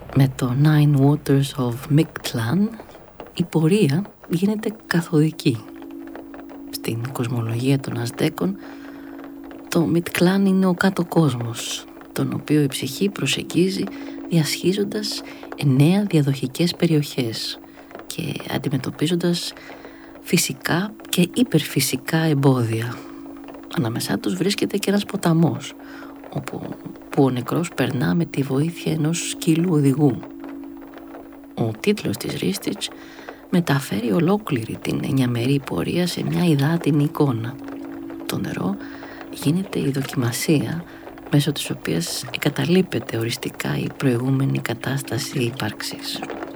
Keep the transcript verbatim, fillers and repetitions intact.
Με το Nine Waters of Mictlan η πορεία γίνεται καθοδική. Στην κοσμολογία των Αζτέκων, το Μιτκλάν είναι ο κάτω κόσμος, τον οποίο η ψυχή προσεγγίζει διασχίζοντας εννέα διαδοχικές περιοχές και αντιμετωπίζοντας φυσικά και υπερφυσικά εμπόδια. Ανάμεσά τους βρίσκεται και ένας ποταμός, όπου που ο νεκρός περνά με τη βοήθεια ενός σκύλου οδηγού. Ο τίτλος της Ρίστιτς μεταφέρει ολόκληρη την εννιαμερή πορεία σε μια υδάτινη εικόνα. Το νερό γίνεται η δοκιμασία μέσω της οποίας εγκαταλείπεται οριστικά η προηγούμενη κατάσταση ύπαρξης.